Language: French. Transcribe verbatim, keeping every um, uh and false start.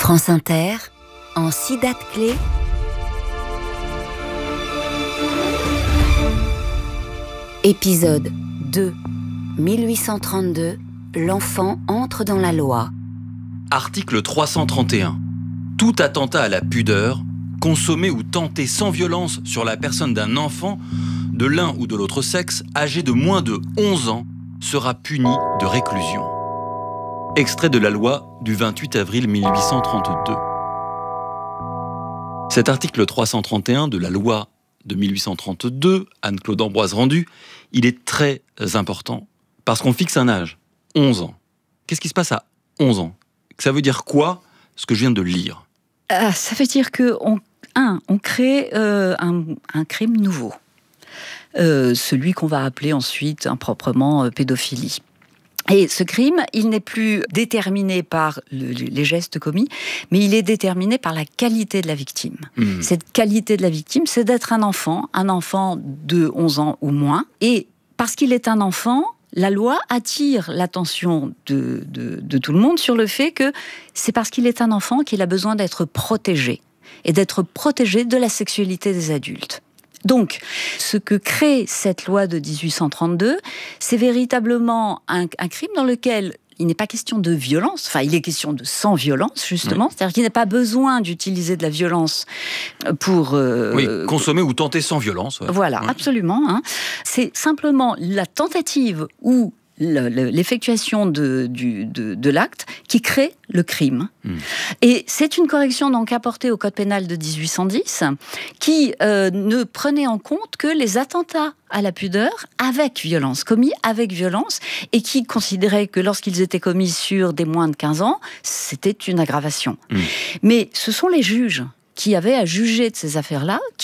France Inter, en six dates clés. Épisode deux, mille huit cent trente-deux, l'enfant entre dans la loi. Article trois cent trente et un. Tout attentat à la pudeur, consommé ou tenté sans violence sur la personne d'un enfant de l'un ou de l'autre sexe, âgé de moins de onze ans, sera puni de réclusion. Extrait de la loi du vingt-huit avril mille huit cent trente-deux. Cet article trois cent trente et un de la loi de mille huit cent trente-deux, Anne-Claude Ambroise rendu, il est très important parce qu'on fixe un âge, onze ans. Qu'est-ce qui se passe à onze ans ? Ça veut dire quoi, ce que je viens de lire ? euh, Ça veut dire que, on, un, on crée euh, un, un crime nouveau. Euh, celui qu'on va appeler ensuite improprement euh, pédophilie. Et ce crime, il n'est plus déterminé par le, les gestes commis, mais il est déterminé par la qualité de la victime. Mmh. Cette qualité de la victime, c'est d'être un enfant, un enfant de onze ans ou moins. Et parce qu'il est un enfant, la loi attire l'attention de, de, de tout le monde sur le fait que c'est parce qu'il est un enfant qu'il a besoin d'être protégé, et d'être protégé de la sexualité des adultes. Donc, ce que crée cette loi de dix-huit cent trente-deux, c'est véritablement un, un crime dans lequel il n'est pas question de violence, enfin il est question de sans violence justement, oui. C'est-à-dire qu'il n'y a pas besoin d'utiliser de la violence pour... Euh, oui, consommer ou tenter sans violence. Ouais. Voilà, oui. Absolument. Hein. C'est simplement la tentative ou Le, le, l'effectuation de, du, de, de l'acte qui crée le crime. Mmh. Et c'est une correction donc apportée au Code pénal de dix-huit cent dix qui euh, ne prenait en compte que les attentats à la pudeur avec violence, commis avec violence, et qui considérait que lorsqu'ils étaient commis sur des moins de quinze ans, c'était une aggravation. Mmh. Mais ce sont les juges qui avaient à juger de ces affaires-là,